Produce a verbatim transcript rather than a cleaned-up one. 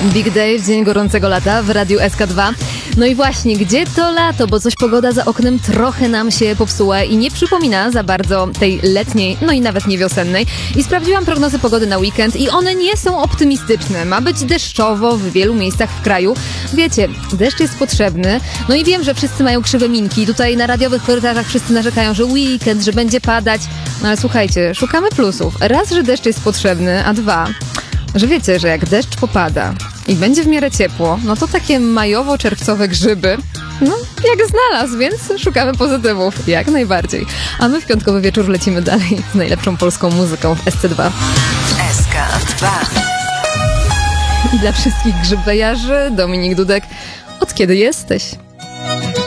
Big Day w dzień gorącego lata w Radiu S K dwa. No i właśnie, gdzie to lato? Bo coś pogoda za oknem trochę nam się popsuła i nie przypomina za bardzo tej letniej, no i nawet nie wiosennej. I sprawdziłam prognozy pogody na weekend i one nie są optymistyczne. Ma być deszczowo w wielu miejscach w kraju. Wiecie, deszcz jest potrzebny. No i wiem, że wszyscy mają krzywe minki. Tutaj na radiowych korytarzach wszyscy narzekają, że weekend, że będzie padać. No ale słuchajcie, szukamy plusów. Raz, że deszcz jest potrzebny, a dwa, że wiecie, że jak deszcz popada i będzie w miarę ciepło, no to takie majowo-czerwcowe grzyby, no jak znalazł, więc szukamy pozytywów, jak najbardziej. A my w piątkowy wieczór lecimy dalej z najlepszą polską muzyką w S C dwa. S K dwa. I dla wszystkich grzybejarzy Dominik Dudek, od kiedy jesteś?